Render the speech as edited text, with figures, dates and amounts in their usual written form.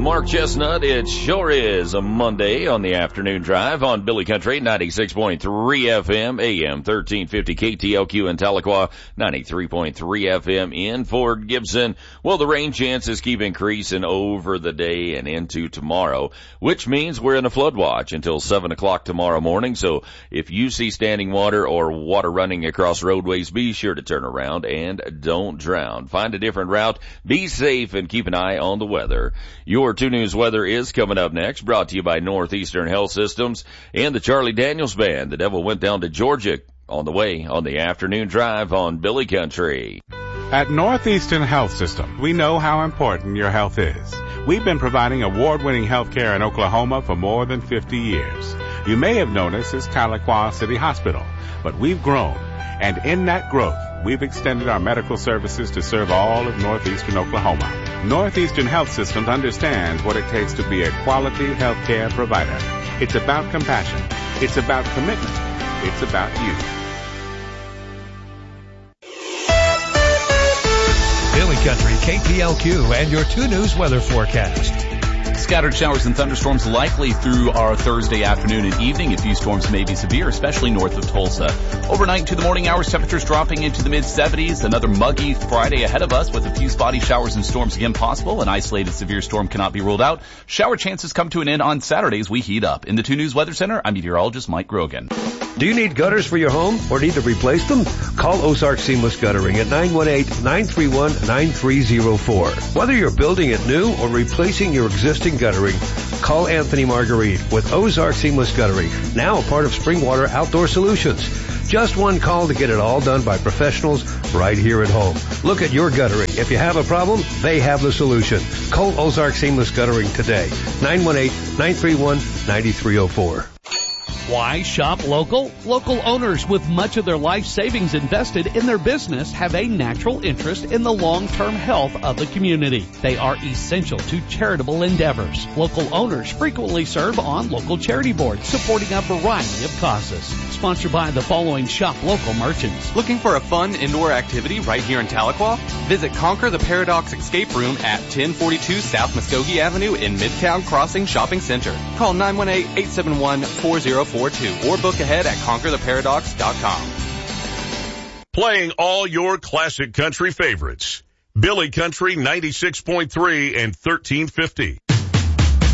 Mark Chestnut, it sure is a Monday on the afternoon drive on Billy Country, 96.3 FM, AM 1350 KTLQ in Tahlequah, 93.3 FM in Fort Gibson. Well, the rain chances keep increasing over the day and into tomorrow, which means we're in a flood watch until 7 o'clock tomorrow morning. So if you see standing water or water running across roadways, be sure to turn around and don't drown. Find a different route, be safe, and keep an eye on the weather. Your 2 News weather is coming up next, brought to you by Northeastern Health Systems and the Charlie Daniels Band. The Devil went down to Georgia on the way on the afternoon drive on Billy Country. At Northeastern Health Systems, we know how important your health is. We've been providing award-winning health care in Oklahoma for more than 50 years. You may have noticed it's Tahlequah City Hospital, but we've grown, and in that growth, we've extended our medical services to serve all of northeastern Oklahoma. Northeastern Health Systems understands what it takes to be a quality health care provider. It's about compassion. It's about commitment. It's about you. Billy Country, KTLQ, and your 2 News weather forecast. Scattered showers and thunderstorms likely through our Thursday afternoon and evening. A few storms may be severe, especially north of Tulsa. Overnight into the morning hours, temperatures dropping into the mid-70s. Another muggy Friday ahead of us with a few spotty showers and storms again possible. An isolated severe storm cannot be ruled out. Shower chances come to an end on Saturday as we heat up. In the 2 News Weather Center, I'm meteorologist Mike Grogan. Do you need gutters for your home or need to replace them? Call Ozark Seamless Guttering at 918-931-9304. Whether you're building it new or replacing your existing guttering, call Anthony Marguerite with Ozark Seamless Guttering, now a part of Springwater Outdoor Solutions. Just one call to get it all done by professionals right here at home. Look at your guttering. If you have a problem, they have the solution. Call Ozark Seamless Guttering today, 918-931-9304. Why shop local? Local owners with much of their life savings invested in their business have a natural interest in the long-term health of the community. They are essential to charitable endeavors. Local owners frequently serve on local charity boards, supporting a variety of causes. Sponsored by the following shop local merchants. Looking for a fun indoor activity right here in Tahlequah? Visit Conquer the Paradox Escape Room at 1042 South Muskogee Avenue in Midtown Crossing Shopping Center. Call 918-871-4042 or book ahead at conquertheparadox.com. Playing all your classic country favorites. Billy Country 96.3 and 1350.